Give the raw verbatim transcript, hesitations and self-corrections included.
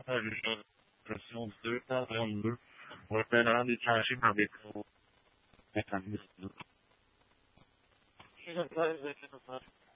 Version deux cent trente-deux. On va maintenant déclencher par défaut. Attendez.